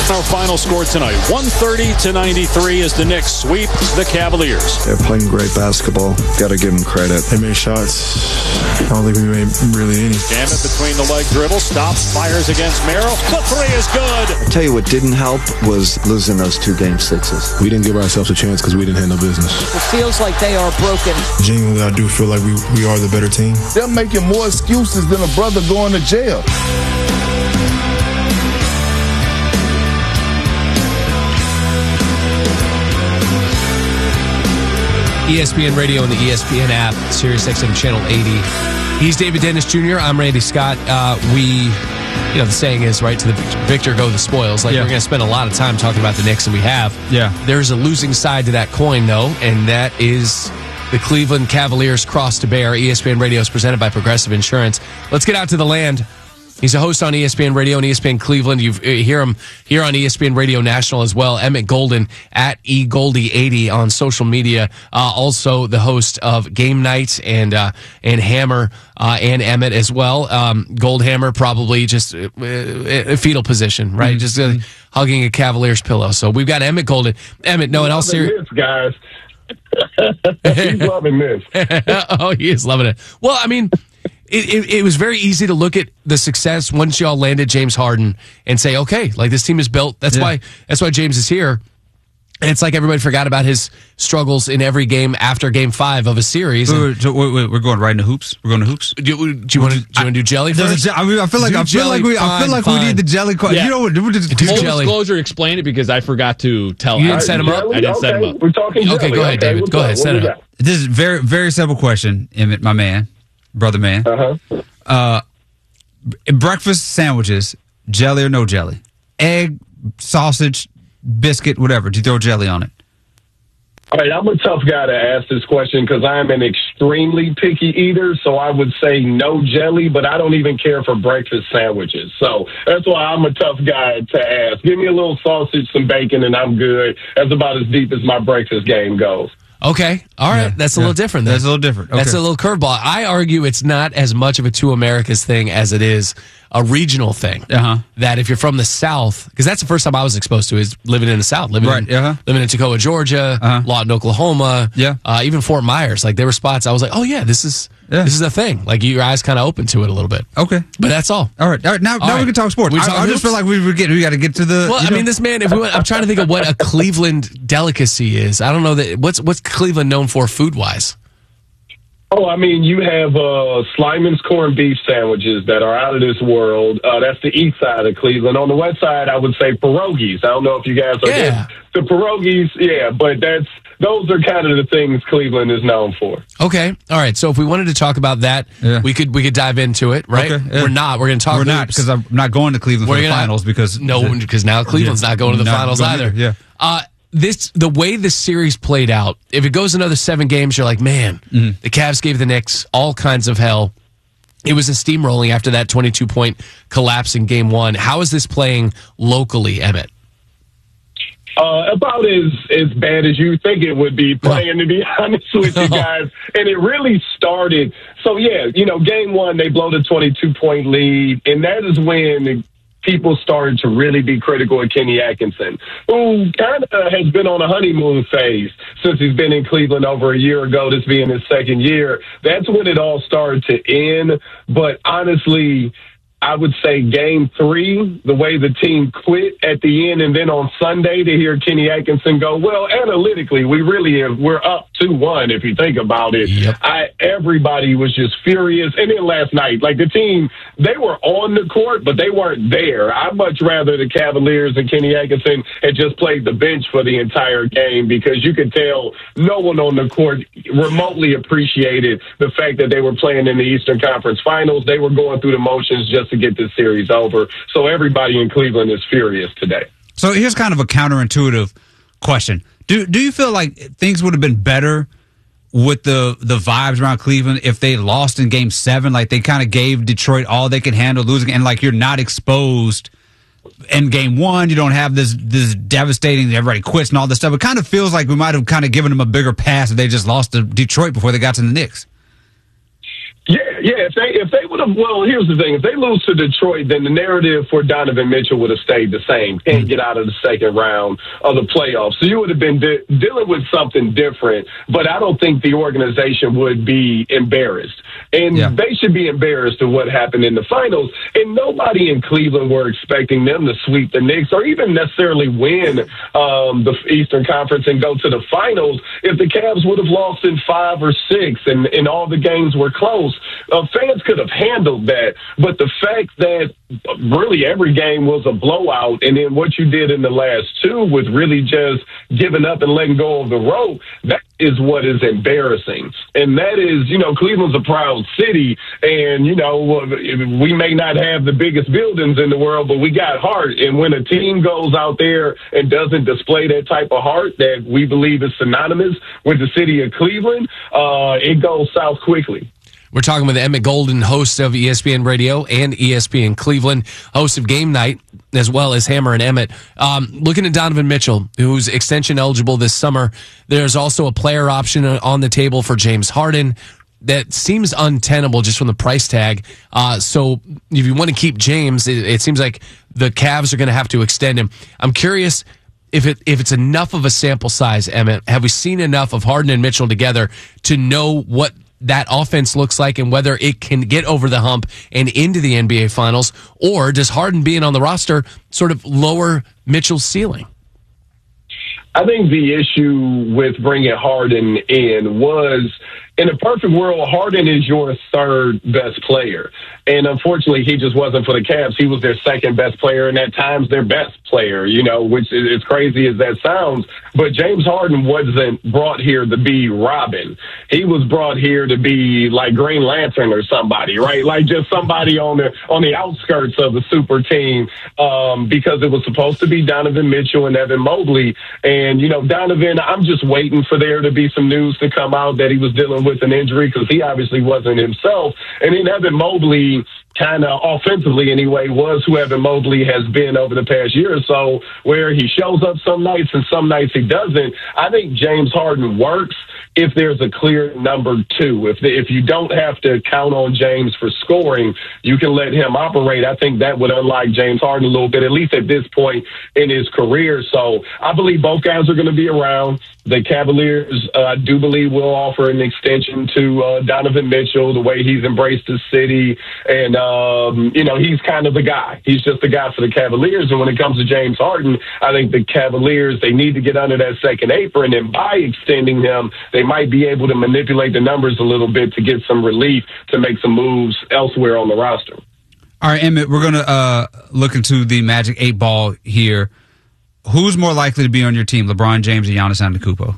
Our final score tonight, 130-93 as the Knicks sweep the Cavaliers. They're playing great basketball. Got to give them credit. They made shots. I don't think we made really any. Gambit between the leg dribble, stops, fires against Merrill. The three is good. I tell you what didn't help was losing those 2 game 6s. We didn't give ourselves a chance because we didn't have no business. It feels like they are broken. Genuinely, I do feel like we are the better team. They're making more excuses than a brother going to jail. ESPN Radio and the ESPN app, SiriusXM Channel 80. He's David Dennis Jr. I'm Randy Scott. The saying is, right, to the victor go the spoils. We're going to spend a lot of time talking about the Knicks, and we have. Yeah. There's a losing side to that coin, though, and that is the Cleveland Cavaliers cross to bear. ESPN Radio is presented by Progressive Insurance. Let's get out to the land. He's a host on ESPN Radio and ESPN Cleveland. You hear him here on ESPN Radio National as well. Emmett Golden at eGoldie80 on social media. Also the host of Game Night and Hammer and Emmett as well. Goldhammer probably just a fetal position, right? Just hugging a Cavaliers pillow. So we've got Emmett Golden. Emmett, no, in all seriousness, guys. He's loving this. Oh, he is loving it. Well, I mean, it was very easy to look at the success once y'all landed James Harden and say, okay, like this team is built. That's why James is here. And it's like everybody forgot about his struggles in every game after Game 5 of a series. Wait, we're going right into hoops. We're going to hoops. Do you want to do jelly first? I feel like we need the jelly. Yeah. You know what? Do Full jelly. disclosure, explain it because I forgot to tell. You didn't set him up? I didn't set him up. We're talking jelly. Okay, go ahead, David. Go ahead, set it up. This is a very, very simple question, Emmett, my man, brother man. Breakfast sandwiches, jelly or no jelly? Egg, sausage, biscuit, whatever. Do you throw jelly on it? All right, I'm a tough guy to ask this question because I'm an extremely picky eater, so I would say no jelly, but I don't even care for breakfast sandwiches. So that's why I'm a tough guy to ask. Give me a little sausage, some bacon, and I'm good. That's about as deep as my breakfast game goes. Okay. All right. That's a little different then. That's a little different. Okay. That's a little curveball. I argue it's not as much of a two Americas thing as it is a regional thing. That if you're from the South, because that's the first time I was exposed to is living in the South, living in Tacoma, Georgia, Lawton, Oklahoma, even Fort Myers. Like there were spots I was like, oh yeah, this is a thing. Like your eyes kind of open to it a little bit. Okay. But that's all. All right. Now we can talk sports. I just feel like we got to get to the. Well, I mean, this man. I'm trying to think of what a Cleveland delicacy is. I don't know that. What's Cleveland known for food wise? Oh, I mean, you have Slyman's corned beef sandwiches that are out of this world. That's the east side of Cleveland. On the west side, I would say pierogies. I don't know if you guys are the pierogies. Yeah, but those are kind of the things Cleveland is known for. Okay, all right. So if we wanted to talk about that, we could dive into it, right? Okay, yeah. We're not. We're going to talk. We're not because I'm not going to Cleveland for the finals because now Cleveland's not going to the finals either. Yeah. The way this series played out, if it goes another 7 games, you're like, man, the Cavs gave the Knicks all kinds of hell. It was a steamrolling after that 22-point collapse in Game 1. How is this playing locally, Emmett? About as bad as you think it would be playing, to be honest with you guys. And it really started. So, Game 1, they blow the 22-point lead, and that is when people started to really be critical of Kenny Atkinson, who kind of has been on a honeymoon phase since he's been in Cleveland over a year ago, this being his second year. That's when it all started to end. But honestly, I would say Game 3, the way the team quit at the end, and then on Sunday to hear Kenny Atkinson go, well, analytically, we're up 2-1 if you think about it. Yep. Everybody was just furious. And then last night, like the team, they were on the court, but they weren't there. I'd much rather the Cavaliers and Kenny Atkinson had just played the bench for the entire game because you could tell no one on the court remotely appreciated the fact that they were playing in the Eastern Conference Finals. They were going through the motions just to get this series over. So everybody in Cleveland is furious today. So here's kind of a counterintuitive question. Do you feel like things would have been better with the vibes around Cleveland if they lost in Game 7? Like they kind of gave Detroit all they could handle losing, and like you're not exposed in Game 1. You don't have this devastating, everybody quits and all this stuff. It kind of feels like we might have kind of given them a bigger pass if they just lost to Detroit before they got to the Knicks. Yeah. If they would have, well, here's the thing: if they lose to Detroit, then the narrative for Donovan Mitchell would have stayed the same. Can't get out of the second round of the playoffs, so you would have been dealing with something different. But I don't think the organization would be embarrassed, and they should be embarrassed of what happened in the finals. And nobody in Cleveland were expecting them to sweep the Knicks or even necessarily win the Eastern Conference and go to the finals if the Cavs would have lost in 5 or 6 and all the games were close. Fans could have handled that, but the fact that really every game was a blowout, and then what you did in the last 2 with really just giving up and letting go of the rope, that is what is embarrassing. And that is, Cleveland's a proud city, and, we may not have the biggest buildings in the world, but we got heart. And when a team goes out there and doesn't display that type of heart that we believe is synonymous with the city of Cleveland, it goes south quickly. We're talking with Emmett Golden, host of ESPN Radio and ESPN Cleveland, host of Game Night, as well as Hammer and Emmett. Looking at Donovan Mitchell, who's extension eligible this summer, there's also a player option on the table for James Harden that seems untenable just from the price tag. So if you want to keep James, it seems like the Cavs are going to have to extend him. I'm curious if it's enough of a sample size, Emmett. Have we seen enough of Harden and Mitchell together to know what that offense looks like and whether it can get over the hump and into the NBA Finals, or does Harden being on the roster sort of lower Mitchell's ceiling? I think the issue with bringing Harden in was, in a perfect world, Harden is your third best player. And unfortunately, he just wasn't for the Cavs. He was their second best player, and at times their best player, which is as crazy as that sounds. But James Harden wasn't brought here to be Robin. He was brought here to be like Green Lantern or somebody, right? Like just somebody on the outskirts of the super team, because it was supposed to be Donovan Mitchell and Evan Mobley. And, Donovan, I'm just waiting for there to be some news to come out that he was dealing with an injury, because he obviously wasn't himself. And then Evan Mobley, kind of offensively anyway, was who Evan Mobley has been over the past year or so, where he shows up some nights and some nights he doesn't. I think James Harden works if there's a clear number 2. If you don't have to count on James for scoring, you can let him operate. I think that would unlock James Harden a little bit, at least at this point in his career. So I believe both guys are going to be around. The Cavaliers, I do believe, will offer an extension to Donovan Mitchell, the way he's embraced the city. And, he's kind of the guy. He's just the guy for the Cavaliers. And when it comes to James Harden, I think the Cavaliers, they need to get under that second apron. And by extending him, they might be able to manipulate the numbers a little bit to get some relief to make some moves elsewhere on the roster. All right, Emmett, we're going to look into the Magic 8 ball here. Who's more likely to be on your team, LeBron James or Giannis Antetokounmpo?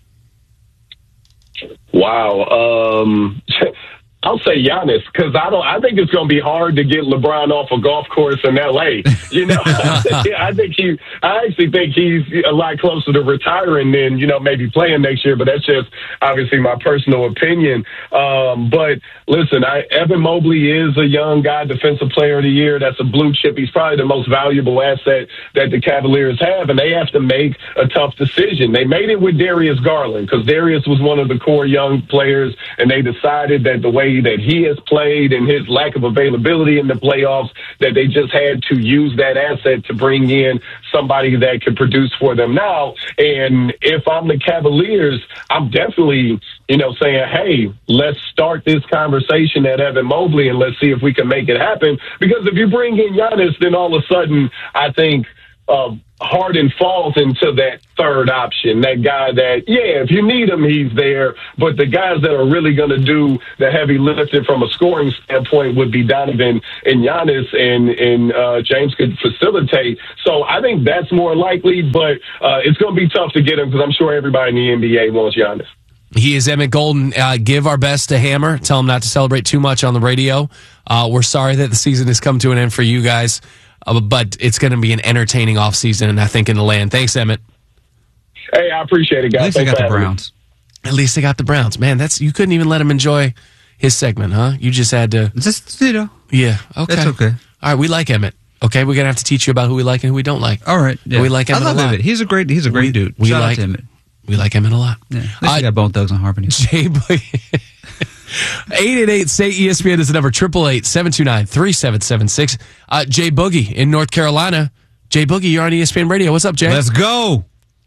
Wow. I'll say Giannis, because I think it's going to be hard to get LeBron off a golf course in L.A. I actually think he's a lot closer to retiring than, maybe playing next year, but that's just obviously my personal opinion. But listen, Evan Mobley is a young guy, defensive player of the year. That's a blue chip. He's probably the most valuable asset that the Cavaliers have, and they have to make a tough decision. They made it with Darius Garland, because Darius was one of the core young players, and they decided that the way that he has played and his lack of availability in the playoffs, that they just had to use that asset to bring in somebody that could produce for them now. And if I'm the Cavaliers, I'm definitely, saying, hey, let's start this conversation at Evan Mobley and let's see if we can make it happen. Because if you bring in Giannis, then all of a sudden, I think Harden falls into that third option, that guy that, if you need him, he's there. But the guys that are really going to do the heavy lifting from a scoring standpoint would be Donovan and Giannis, and James could facilitate. So I think that's more likely, but it's going to be tough to get him, because I'm sure everybody in the NBA wants Giannis. He is Emmett Golden. Give our best to Hammer. Tell him not to celebrate too much on the radio. We're sorry that the season has come to an end for you guys. But it's going to be an entertaining offseason, I think, in the land. Thanks, Emmett. Hey, I appreciate it, guys. At least they got the Browns. At least they got the Browns. Man, you couldn't even let him enjoy his segment, huh? You just had to. Just, Yeah, okay. That's okay. All right, we like Emmett. Okay, we're going to have to teach you about who we like and who we don't like. All right. Yeah. We like Emmett I love a lot. Emmett. He's a great dude. Shout out to Emmett. We like Emmett a lot. Yeah. At least he got Bone Thugs and Harmony. Jay 888-SAY-ESPN is the number. 888-729-3776. Jay Boogie in North Carolina. Jay Boogie, you're on ESPN Radio. What's up, Jay? Let's go.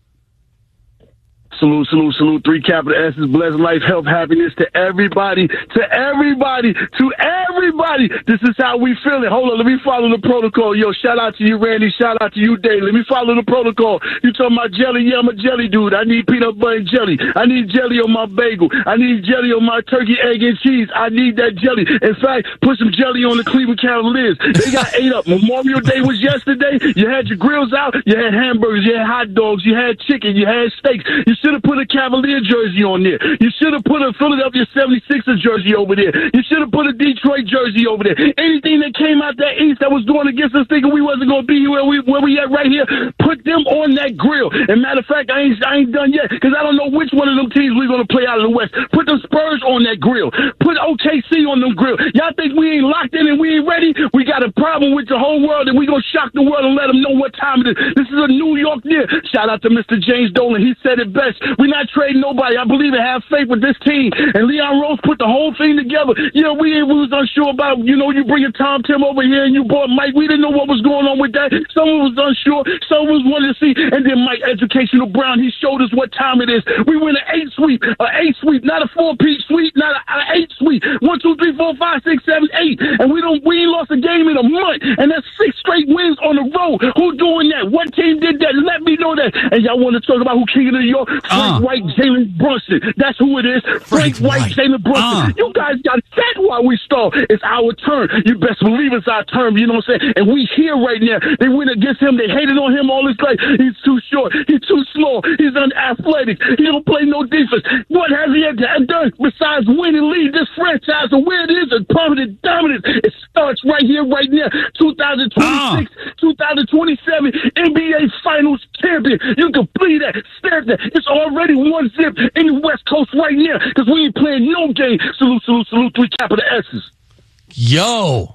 Salute, salute, salute. 3 capital S's. Bless life, health, happiness to everybody. To everybody. To everybody. This is how we feel it. Hold on. Let me follow the protocol. Yo, shout out to you, Randy. Shout out to you, Dave. Let me follow the protocol. You talking about jelly? Yeah, I'm a jelly dude. I need peanut butter and jelly. I need jelly on my bagel. I need jelly on my turkey, egg, and cheese. I need that jelly. In fact, put some jelly on the Cleveland Cavaliers. They got ate up. Memorial Day was yesterday. You had your grills out. You had hamburgers. You had hot dogs. You had chicken. You had steaks. You should have put a Cavalier jersey on there. You should have put a Philadelphia 76ers jersey over there. You should have put a Detroit jersey over there. Anything that came out that East that was going against us thinking we wasn't going to be where we at right here, put them on that grill. And matter of fact, I ain't done yet because I don't know which one of them teams we're going to play out of the West. Put the Spurs on that grill. Put OKC on them grill. Y'all think we ain't locked in and we ain't ready? We got a problem with the whole world and we going to shock the world and let them know what time it is. This is a New York year. Shout out to Mr. James Dolan. He said it best. We're not trading nobody. I believe and have faith with this team. And Leon Rose put the whole thing together. You know, we was unsure about, you know, you bringing Tom Tim over here and you brought Mike. We didn't know what was going on with that. Someone was unsure. Someone was wanting to see. And then Mike Educational Brown, he showed us what time it is. We win an 8 sweep, not a 4-piece sweep, not an 8 sweep. 1, 2, 3, 4, 5, 6, 7, 8. And we ain't lost a game in a month. And that's 6 straight wins on the road. Who doing that? What team did that? Let me know that. And y'all want to talk about who King of New York? Frank White, Jalen Brunson. That's who it is. Frank White, Jalen Brunson. You guys got that while we stall. It's our turn. You best believe it's our turn. You know what I'm saying? And we here right now. They went against him. They hated on him all his life. He's too short. He's too small. He's unathletic. He don't play no defense. What has he done besides win and lead this franchise to where it is a permanent dominance? It starts right here, right now. 2026, 2027 NBA Finals champion. You can believe that. Stamp that. It's already 1-0 in the West Coast right now because we ain't playing no game. Salute, salute, salute. 3 capital S's. Yo.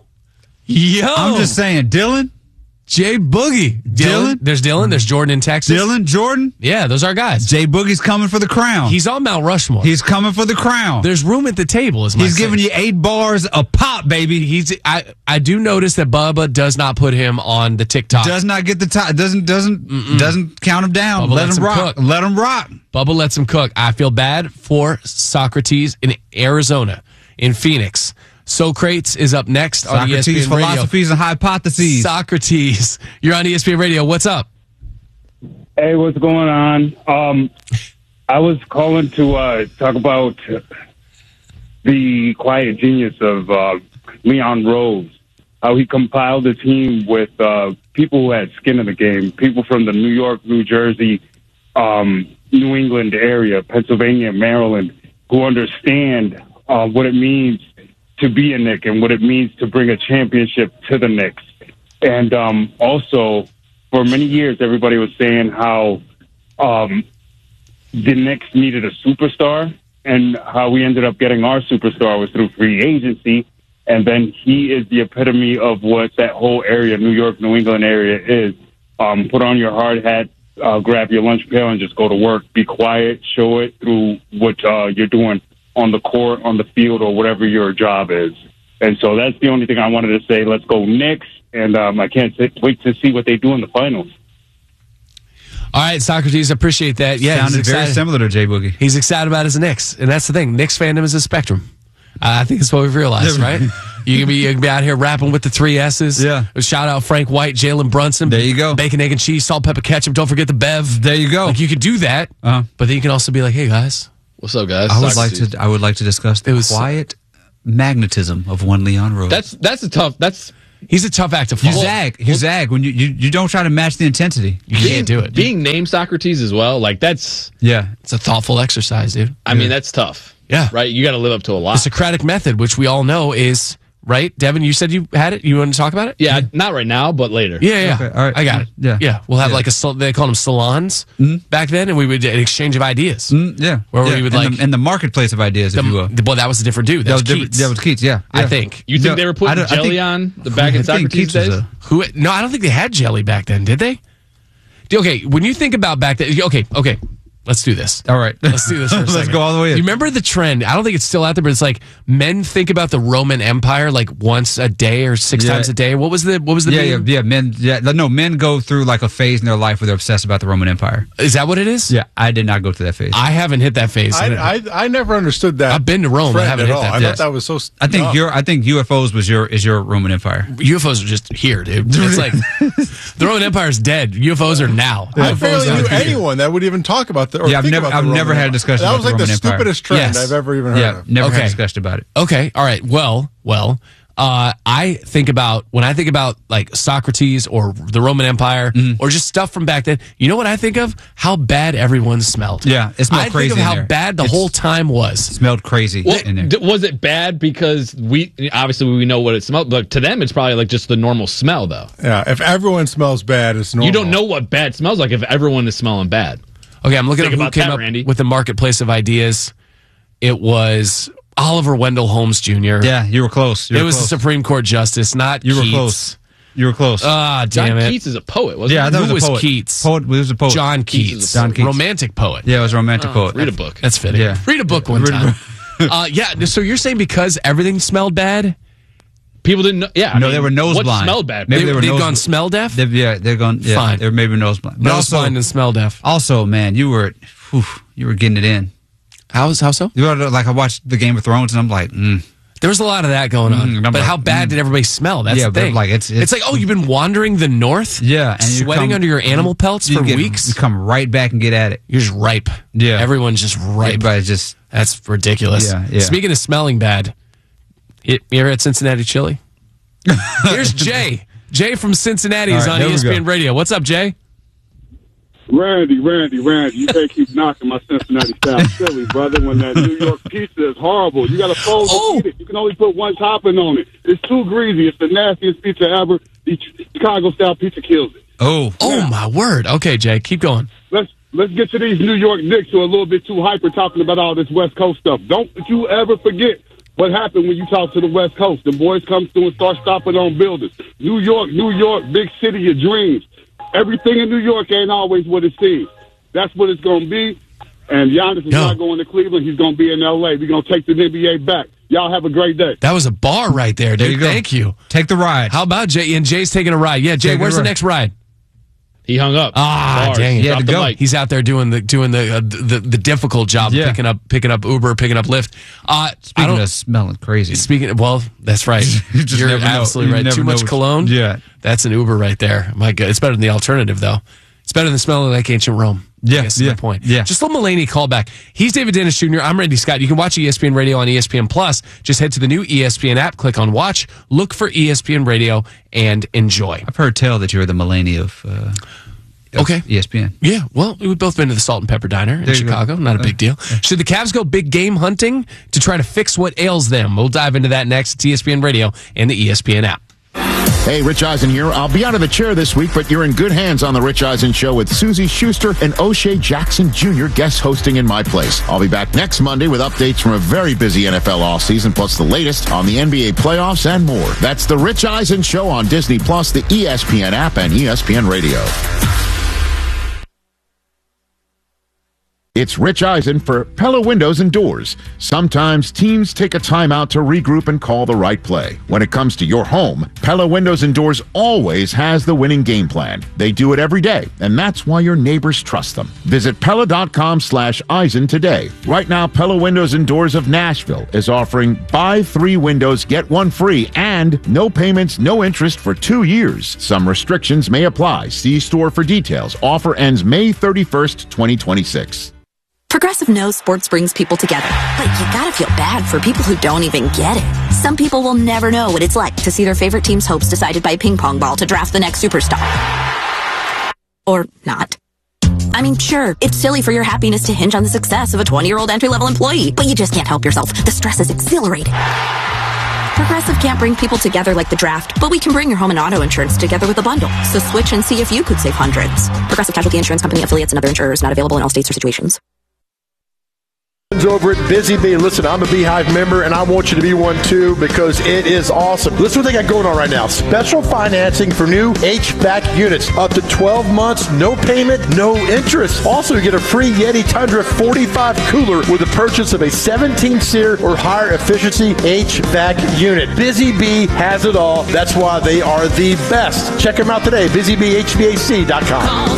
I'm just saying, Dylan. Jay Boogie. Dylan. There's Dylan. There's Jordan in Texas. Dylan, Jordan. Yeah, those are guys. Jay Boogie's coming for the crown. He's on Mount Rushmore. He's coming for the crown. There's room at the table, is my He's giving you 8 bars a pop, baby. I do notice that Bubba does not put him on the TikTok. Does not get the top. Doesn't count him down. Bubba Let him rock. cook. Let him rock. Bubba lets him cook. I feel bad for Socrates in Arizona, in Phoenix. Socrates is up next on Socrates, ESPN Radio. Philosophies and Hypotheses. Socrates, you're on ESPN Radio. What's up? Hey, what's going on? I was calling to talk about the quiet genius of Leon Rose, how he compiled a team with people who had skin in the game, people from the New York, New Jersey, New England area, Pennsylvania, Maryland, who understand what it means to be a Knick and what it means to bring a championship to the Knicks. And also, for many years, everybody was saying how the Knicks needed a superstar, and how we ended up getting our superstar was through free agency. And then he is the epitome of what that whole area, New York, New England area is. Put on your hard hat, grab your lunch pail, and just go to work. Be quiet, show it through what you're doing on the court, on the field, or whatever your job is. And so that's the only thing I wanted to say. Let's go Knicks, and I can't wait to see what they do in the finals. All right, Socrates, appreciate that. Yeah, sounded very similar to Jay Boogie. He's excited about his Knicks, and that's the thing. Knicks fandom is a spectrum. I think that's what we've realized, right? You can be out here rapping with the 3 S's. Yeah. Shout out Frank White, Jalen Brunson. There you go. Bacon, egg, and cheese, salt, pepper, ketchup. Don't forget the Bev. There you go. Like, you could do that, but then you can also be like, hey, guys. What's up, guys? I would like to discuss the quiet magnetism of one Leon Rose. He's a tough act to follow. You zag when you don't try to match the intensity. You can't do it. Being named Socrates as well, like that's it's a thoughtful exercise, dude. I mean, that's tough. Yeah, right. You got to live up to a lot. The Socratic method, which we all know is right. Devin, you said you had it. You want to talk about it? Yeah, not right now, but later. Yeah. Okay, all right. I got it. Yeah. We'll have like they called them salons back then, and we would an exchange of ideas. Where we would in the marketplace of ideas, if you will. Well, that was a different dude. That was Keats. That was Keats. Yeah. I think. You think they were putting jelly on the back in Socrates days? No, I don't think they had jelly back then. Did they? Okay, when you think about back then. Okay. Let's do this. All right. Let's do this for a second. Let's go all the way in. You remember the trend? I don't think it's still out there, but it's like men think about the Roman Empire like once a day or 6 times a day. What was the meme? Men go through like a phase in their life where they're obsessed about the Roman Empire. Is that what it is? Yeah, I did not go through that phase. I haven't hit that phase. I never understood that. I've been to Rome. I haven't hit that. I thought that was so. I think UFOs is your Roman Empire. UFOs are just here, dude. It's like the Roman Empire is dead. UFOs are now. I barely knew anyone that would even talk about the. I've never had a discussion. That about was like the stupidest trend I've ever even heard of. Never had a discussion about it. Okay, all right. Well. I think about when I think about like Socrates or the Roman Empire or just stuff from back then. You know what I think of? How bad everyone smelled. Yeah, it smelled crazy. I think of how bad the whole time was. It smelled crazy. In there. Was it bad because we know what it smelled, but to them it's probably like just the normal smell though. Yeah, if everyone smells bad, it's normal. You don't know what bad smells like if everyone is smelling bad. Okay, I'm looking at who came up with the marketplace of ideas. It was Oliver Wendell Holmes Jr. Yeah, you were close. It was the Supreme Court Justice, not you Keats. Were close. You were close. Ah, damn it. John Keats is a poet, wasn't he? Yeah, I thought Who it was a poet. Keats? It was a poet. John Keats. John Keats. Romantic poet. Yeah, it was a romantic poet. Read a book. That's fitting. Yeah. Read a book one time. So you're saying because everything smelled bad? People didn't know. Yeah. No, they were nose blind. What smelled bad? Maybe they've gone smell deaf? They've gone. Yeah, fine. They're maybe nose blind. Nose blind and smell deaf. Also, man, you were getting it in. How so? You know, like I watched the Game of Thrones and I'm like, There was a lot of that going on. But how bad did everybody smell? That's the thing. Like it's like, oh, you've been wandering the north? Yeah. And sweating under your animal pelts for weeks? You come right back and get at it. You're just ripe. Yeah. Everyone's just ripe. Everybody's just... That's ridiculous. Yeah. Speaking of smelling bad, you're at Cincinnati Chili. Here's Jay. Jay from Cincinnati is on ESPN Radio. What's up, Jay? Randy, you can't keep knocking my Cincinnati style chili, brother, when that New York pizza is horrible. You got to fold and eat it. You can only put one topping on it. It's too greasy. It's the nastiest pizza ever. The Chicago style pizza kills it. Oh, my word. Okay, Jay, keep going. Let's get to these New York Knicks who are a little bit too hyper talking about all this West Coast stuff. Don't you ever forget what happened when you talk to the West Coast. The boys come through and start stopping on buildings. New York, big city of dreams. Everything in New York ain't always what it seems. That's what it's going to be. And Giannis is not going to Cleveland. He's going to be in L.A. We're going to take the NBA back. Y'all have a great day. That was a bar right there, dude. There you go. Thank you. Take the ride. How about Jay? And Jay's taking a ride. Yeah, Jay, where's the next ride? He hung up. Dang it! He had to go. He's out there doing the difficult job of picking up Uber, picking up Lyft. Speaking of smelling crazy. Well, that's right. You're absolutely right. Too much cologne. Yeah, that's an Uber right there. My God, it's better than the alternative though. It's better than smelling like ancient Rome. Yeah, that's the point. Yeah. Just a little Mulaney callback. He's David Dennis Jr. I'm Randy Scott. You can watch ESPN Radio on ESPN Plus. Just head to the new ESPN app, click on Watch, look for ESPN Radio, and enjoy. I've heard tell that you're the Mulaney of ESPN. Yeah, well, we've both been to the Salt and Pepper Diner in Chicago. Not a big deal. Should the Cavs go big game hunting to try to fix what ails them? We'll dive into that next. It's ESPN Radio and the ESPN app. Hey, Rich Eisen here. I'll be out of the chair this week, but you're in good hands on the Rich Eisen Show with Susie Schuster and O'Shea Jackson Jr. guest hosting in my place. I'll be back next Monday with updates from a very busy NFL offseason, plus the latest on the NBA playoffs and more. That's the Rich Eisen Show on Disney Plus, the ESPN app, and ESPN Radio. It's Rich Eisen for Pella Windows and Doors. Sometimes teams take a timeout to regroup and call the right play. When it comes to your home, Pella Windows and Doors always has the winning game plan. They do it every day, and that's why your neighbors trust them. Visit Pella.com/Eisen today. Right now, Pella Windows and Doors of Nashville is offering buy 3 windows, get 1 free, and no payments, no interest for 2 years. Some restrictions may apply. See store for details. Offer ends May 31st, 2026. Progressive knows sports brings people together, but you gotta feel bad for people who don't even get it. Some people will never know what it's like to see their favorite team's hopes decided by a ping pong ball to draft the next superstar. Or not. I mean, sure, it's silly for your happiness to hinge on the success of a 20-year-old entry-level employee, but you just can't help yourself. The stress is exhilarating. Progressive can't bring people together like the draft, but we can bring your home and auto insurance together with a bundle. So switch and see if you could save hundreds. Progressive Casualty Insurance Company, affiliates, and other insurers not available in all states or situations. over at Busy Bee. Listen, I'm a Beehive member, and I want you to be one too because it is awesome. Listen what they got going on right now. Special financing for new HVAC units. Up to 12 months, no payment, no interest. Also, you get a free Yeti Tundra 45 cooler with the purchase of a 17-SEER or higher efficiency HVAC unit. Busy Bee has it all. That's why they are the best. Check them out today, busybeehvac.com. Call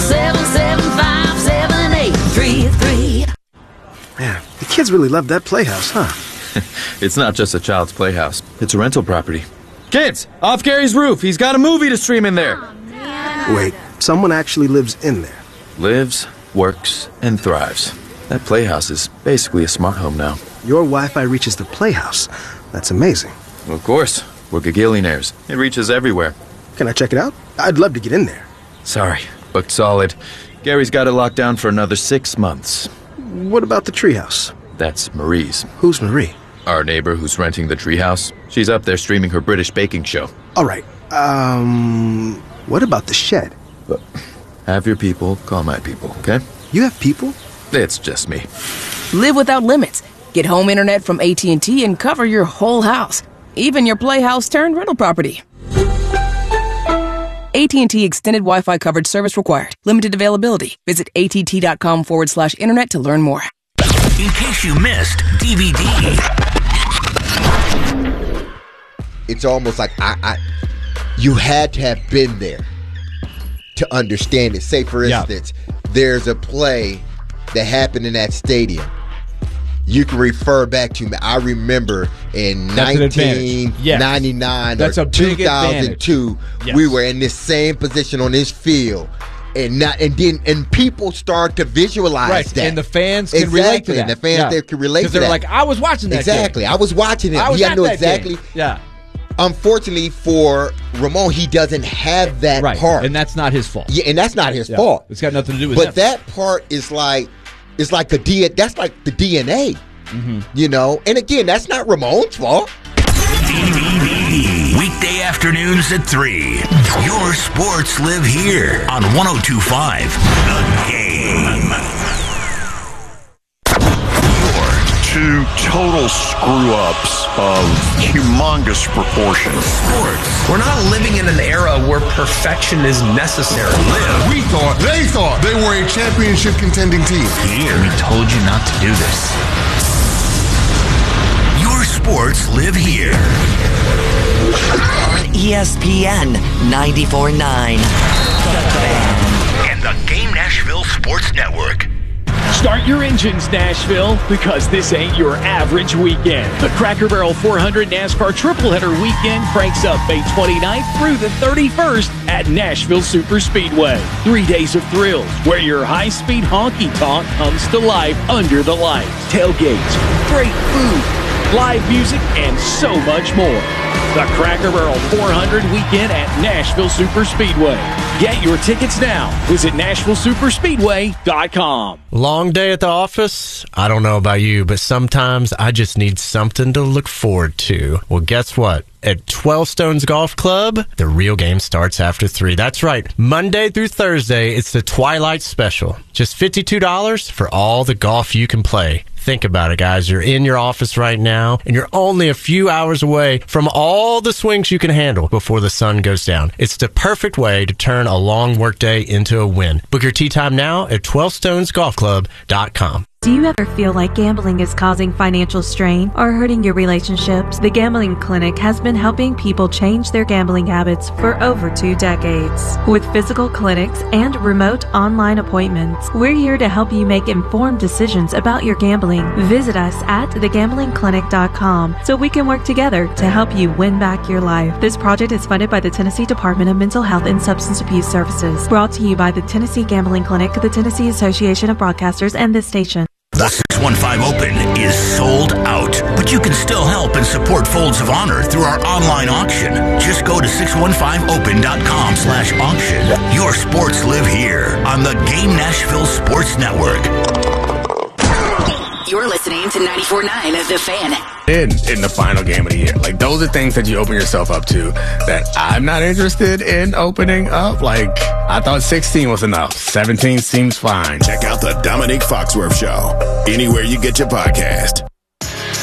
775-7833. Man, the kids really love that playhouse, huh? It's not just a child's playhouse. It's a rental property. Kids, off Gary's roof. He's got a movie to stream in there. Wait, someone actually lives in there? Lives, works, and thrives. That playhouse is basically a smart home now. Your Wi-Fi reaches the playhouse. That's amazing. Of course. We're gagillionaires. It reaches everywhere. Can I check it out? I'd love to get in there. Sorry, booked solid. Gary's got it locked down for another 6 months. What about the treehouse? That's Marie's. Who's Marie? Our neighbor who's renting the treehouse. She's up there streaming her British baking show. All right. What about the shed? Have your people call my people, okay? You have people? It's just me. Live without limits. Get home internet from AT&T and cover your whole house. Even your playhouse turned rental property. AT&T Extended Wi-Fi coverage service required. Limited availability. Visit att.com/internet to learn more. In case you missed DVD. It's almost like you had to have been there to understand it. Say, for instance, there's a play that happened in that stadium. You can refer back to me. I remember in 1999 or 2002, we were in this same position on this field. And people start to visualize that. And the fans can relate to that. And the fans there can relate to that. Because they're like, I was watching that Exactly. game. I was watching it. I was He at know that exactly. game. Yeah. Unfortunately for Ramon, he doesn't have that part. And that's not his fault. Yeah, and that's not his fault. It's got nothing to do with But that part is like, that's like the DNA. Mm-hmm. You know? And again, that's not Ramon's fault. DVD. Weekday afternoons at 3. Your sports live here on 102.5 The Game. Two total screw-ups of humongous proportions. Sports. We're not living in an era where perfection is necessary. They thought they were a championship contending team. Here, we told you not to do this. Your sports live here. On ESPN 94.9. And the Game Nashville Sports Network. Start your engines, Nashville, because this ain't your average weekend. The Cracker Barrel 400 NASCAR Tripleheader Weekend cranks up May 29th through the 31st at Nashville Superspeedway. 3 days of thrills where your high-speed honky-tonk comes to life under the lights. Tailgates, great food, live music, and so much more. The Cracker Barrel 400 Weekend at Nashville Superspeedway. Get your tickets now. Visit NashvilleSuperspeedway.com. Long day at the office? I don't know about you, but sometimes I just need something to look forward to. Well, guess what? At 12 Stones Golf Club, the real game starts after 3. That's right. Monday through Thursday, it's the Twilight Special. Just $52 for all the golf you can play. Think about it, guys. You're in your office right now, and you're only a few hours away from all the swings you can handle before the sun goes down. It's the perfect way to turn a long workday into a win. Book your tee time now at 12stonesgolfclub.com. Do you ever feel like gambling is causing financial strain or hurting your relationships? The Gambling Clinic has been helping people change their gambling habits for over 2 decades. With physical clinics and remote online appointments, we're here to help you make informed decisions about your gambling. Visit us at thegamblingclinic.com so we can work together to help you win back your life. This project is funded by the Tennessee Department of Mental Health and Substance Abuse Services. Brought to you by the Tennessee Gambling Clinic, the Tennessee Association of Broadcasters, and this station. The 615 Open is sold out, but you can still help and support Folds of Honor through our online auction. Just go to 615open.com/auction. Your sports live here on the Game Nashville Sports Network. You're listening to 94.9 The Fan. In the final game of the year. Like, those are things that you open yourself up to that I'm not interested in opening up. Like, I thought 16 was enough. 17 seems fine. Check out the Dominique Foxworth Show anywhere you get your podcast.